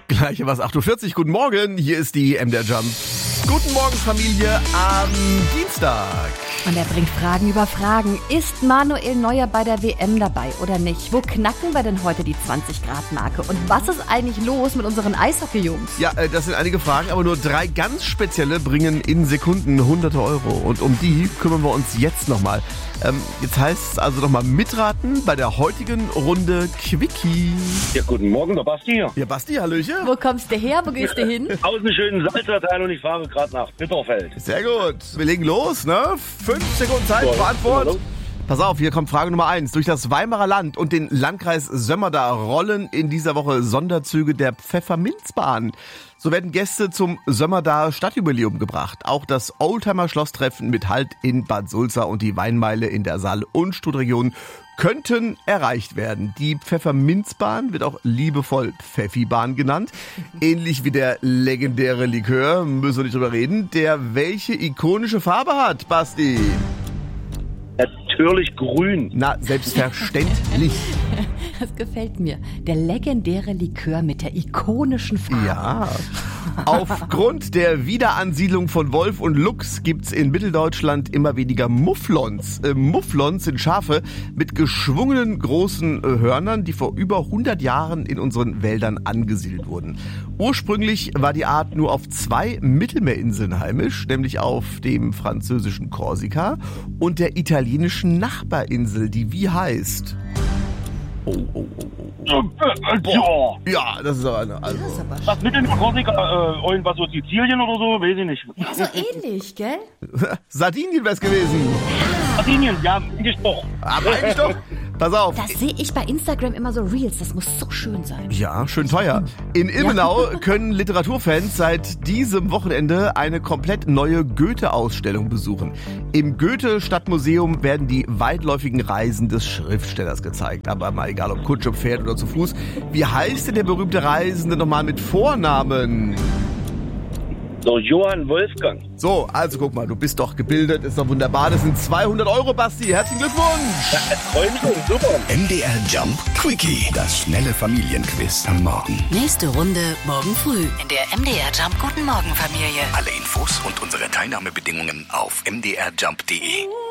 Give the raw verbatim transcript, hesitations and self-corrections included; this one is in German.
Gleich was acht Uhr vierzig. Guten Morgen, hier ist die M D R Jump. Guten Morgen, Familie, am Dienstag. Und er bringt Fragen über Fragen. Ist Manuel Neuer bei der W M dabei oder nicht? Wo knacken wir denn heute die zwanzig Grad Marke? Und was ist eigentlich los mit unseren Eishockey-Jungs? Ja, das sind einige Fragen, aber nur drei ganz spezielle bringen in Sekunden hunderte Euro. Und um die kümmern wir uns jetzt nochmal. Ähm, jetzt heißt es also nochmal mitraten bei der heutigen Runde Quickie. Ja, guten Morgen, der Basti hier. Ja, Basti, hallöchen. Wo kommst du her? Wo gehst du hin? Aus einem schönen Salzerteil und ich fahre gerade nach Bitterfeld. Sehr gut. Wir legen los, ne? Fünf Sekunden Zeit für Antwort. Pass auf, hier kommt Frage Nummer eins. Durch das Weimarer Land und den Landkreis Sömmerda rollen in dieser Woche Sonderzüge der Pfefferminzbahn. So werden Gäste zum Sömmerda Stadtjubiläum gebracht. Auch das Oldtimer-Schlosstreffen mit Halt in Bad Sulza und die Weinmeile in der Saal- und Studregion könnten erreicht werden. Die Pfefferminzbahn wird auch liebevoll Pfeffibahn genannt. Ähnlich wie der legendäre Likör, müssen wir nicht drüber reden, der welche ikonische Farbe hat, Basti? Natürlich grün. Na, selbstverständlich. Das gefällt mir. Der legendäre Likör mit der ikonischen Farbe. Ja. Aufgrund der Wiederansiedlung von Wolf und Luchs gibt's in Mitteldeutschland immer weniger Mufflons. Äh, Mufflons sind Schafe mit geschwungenen großen äh, Hörnern, die vor über hundert Jahren in unseren Wäldern angesiedelt wurden. Ursprünglich war die Art nur auf zwei Mittelmeerinseln heimisch, nämlich auf dem französischen Korsika und der italienischen Nachbarinsel, die wie heißt? Oh, oh, oh, oh. Boah. Ja, das ist aber eine. Also. Das ist aber Was mit in Korsika? Äh, irgendwas so Sizilien oder so? Weiß ich nicht. ja, so ähnlich, gell? Sardinien wär's gewesen. Sardinien, ja, eigentlich doch. Aber eigentlich doch. Pass auf. Das sehe ich bei Instagram immer so Reels. Das muss so schön sein. Ja, schön teuer. In Ilmenau können Literaturfans seit diesem Wochenende eine komplett neue Goethe-Ausstellung besuchen. Im Goethe-Stadtmuseum werden die weitläufigen Reisen des Schriftstellers gezeigt. Aber mal egal, ob Kutsche, Pferd oder zu Fuß. Wie heißt denn der berühmte Reisende nochmal mit Vornamen? So, Johann Wolfgang. So, also guck mal, du bist doch gebildet, ist doch wunderbar. Das sind zweihundert Euro, Basti. Herzlichen Glückwunsch. Ja, freue mich und super. M D R Jump Quickie, das schnelle Familienquiz am Morgen. Nächste Runde morgen früh in der M D R Jump Guten Morgen Familie. Alle Infos und unsere Teilnahmebedingungen auf m d r jump punkt d e.